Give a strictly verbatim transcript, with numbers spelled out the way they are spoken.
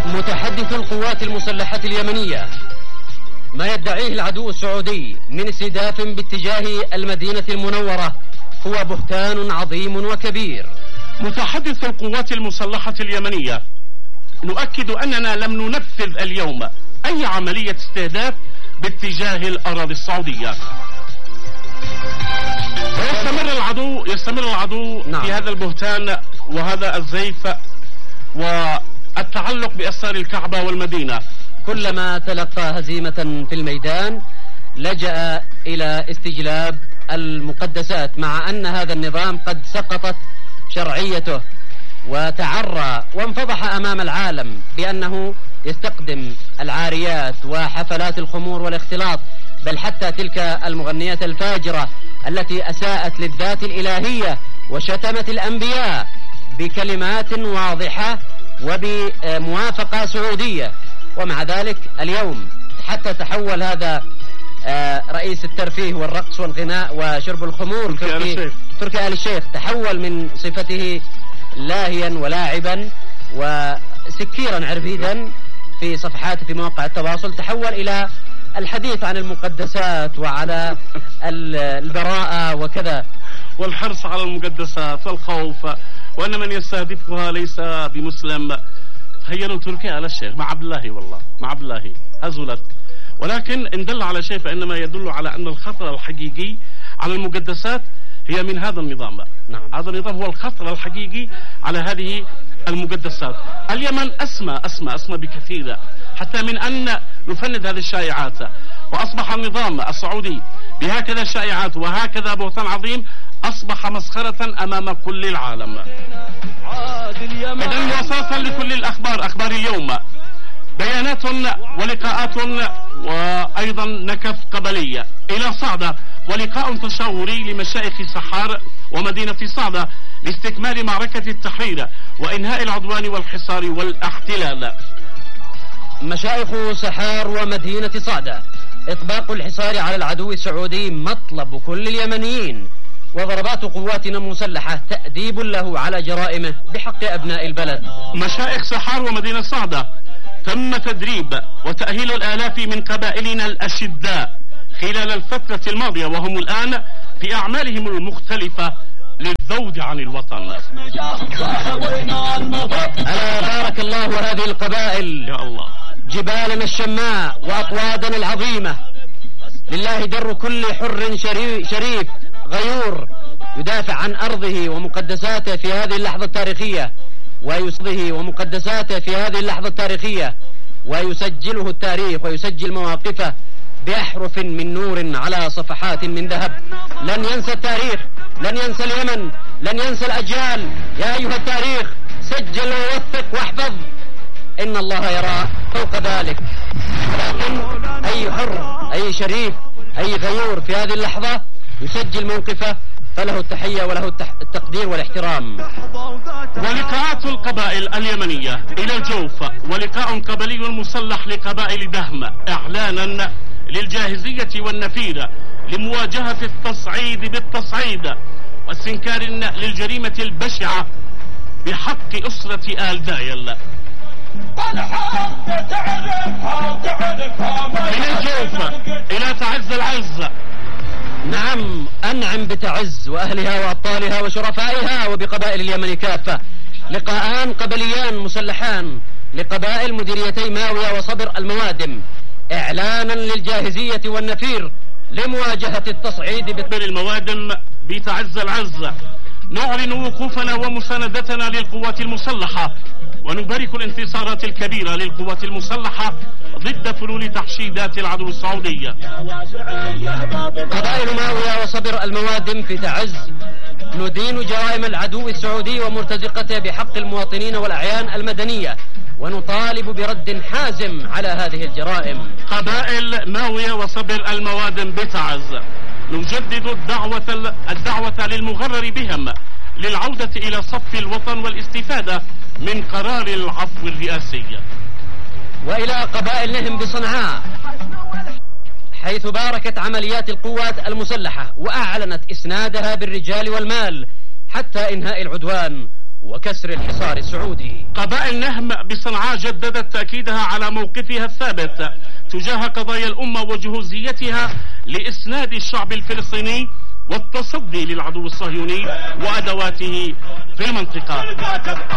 متحدث القوات المسلحة اليمنية: ما يدعيه العدو السعودي من استهداف باتجاه المدينة المنورة هو بهتان عظيم وكبير. متحدث القوات المسلحة اليمنية: نؤكد أننا لم ننفذ اليوم أي عملية استهداف باتجاه الأراضي السعودية. ويستمر العدو يستمر العدو نعم. في هذا البهتان وهذا الزيف والتعلق بأسار الكعبة والمدينة. كلما تلقى هزيمة في الميدان لجأ إلى استجلاب المقدسات، مع أن هذا النظام قد سقطت شرعيته وتعرى وانفضح أمام العالم بأنه يستخدم العاريات وحفلات الخمور والاختلاط، بل حتى تلك المغنيات الفاجرة التي أساءت للذات الإلهية وشتمت الأنبياء بكلمات واضحة وبموافقة سعودية. ومع ذلك اليوم حتى تحول هذا رئيس الترفيه والرقص والغناء وشرب الخمور تركي, تركي آل الشيخ تحول من صفته لاهيا ولاعبا وسكيرا عرفيدا في صفحاته في مواقع التواصل، تحول إلى الحديث عن المقدسات وعلى البراءة وكذا والحرص على المقدسات والخوف، وأن من يستهدفها ليس بمسلم. تخيلوا تركي آل الشيخ مع عبد الله، والله مع عبد الله هزلت. ولكن إن دل على شيء فإنما يدل على أن الخطر الحقيقي على المقدسات هي من هذا النظام. نعم. هذا النظام هو الخطر الحقيقي على هذه المقدسات. اليمن أسمى أسمى أسمى بكثير حتى من أن نفند هذه الشائعات، وأصبح النظام السعودي بهكذا شائعات وهكذا بهتان عظيم أصبح مسخرة أمام كل العالم. إذن وصلت لكل الأخبار، أخبار اليوم، بيانات ولقاءات وأيضا نكف قبلية إلى صعدة، ولقاء تشاوري لمشايخ سحار ومدينة صعدة لاستكمال معركة التحرير وإنهاء العدوان والحصار والاحتلال. مشايخ سحار ومدينة صعدة: إطباق الحصار على العدو السعودي مطلب كل اليمنيين، وضربات قواتنا المسلحة تأديب له على جرائمه بحق أبناء البلد. مشايخ سحار ومدينة صعدة: تم تدريب وتأهيل الآلاف من قبائلنا الأشداء خلال الفترة الماضية، وهم الآن في أعمالهم المختلفة للذود عن الوطن. ألا بارك الله هذه القبائل، يا الله، جبالنا الشماء وأطوادنا العظيمة، لله در كل حر شريف غيور يدافع عن أرضه ومقدساته في هذه اللحظة التاريخية، ويصده ومقدساته في هذه اللحظة التاريخية، ويسجله التاريخ ويسجل مواقفه بأحرف من نور على صفحات من ذهب. لن ينسى التاريخ، لن ينسى اليمن، لن ينسى الأجيال. يا أيها التاريخ سجل ووثق واحفظ، إن الله يرى فوق ذلك. لكن أي حر، أي شريف، أي غيور في هذه اللحظة يسجل موقفه فله التحية وله التقدير والاحترام. ولقاءات القبائل اليمنية إلى الجوف، ولقاء قبلي مسلح لقبائل دهم إعلانا للجاهزية والنفير لمواجهة التصعيد بالتصعيد واستنكار للجريمة البشعة بحق أسرة آل دايل. من الجوف إلى تعز العز. نعم، أنعم بتعز وأهلها وأبطالها وشرفائها وبقبائل اليمن كافة. لقاءان قبليان مسلحان لقبائل مديريتي ماوية وصبر الموادم، إعلانا للجاهزية والنفير لمواجهة التصعيد بصبر الموادم بتعز العز. نعلن وقوفنا ومساندتنا للقوات المسلحة، ونبارك الانتصارات الكبيرة للقوات المسلحة ضد فلول تحشيدات العدو السعودي. قبائل ماوية وصبر الموادم في تعز ندين جرائم العدو السعودي ومرتزقته بحق المواطنين والأعيان المدنية، ونطالب برد حازم على هذه الجرائم. قبائل ماوية وصبر الموادم بتعز نجدد الدعوة الدعوة للمغرر بهم للعودة إلى صف الوطن والاستفادة من قرار العفو الرئاسي. وإلى قبائل نهم بصنعاء، حيث باركت عمليات القوات المسلحة وأعلنت إسنادها بالرجال والمال حتى إنهاء العدوان وكسر الحصار السعودي. قبائل نهم بصنعاء جددت تأكيدها على موقفها الثابت تجاه قضايا الأمة وجهوزيتها لإسناد الشعب الفلسطيني والتصدي للعدو الصهيوني وأدواته في المنطقة.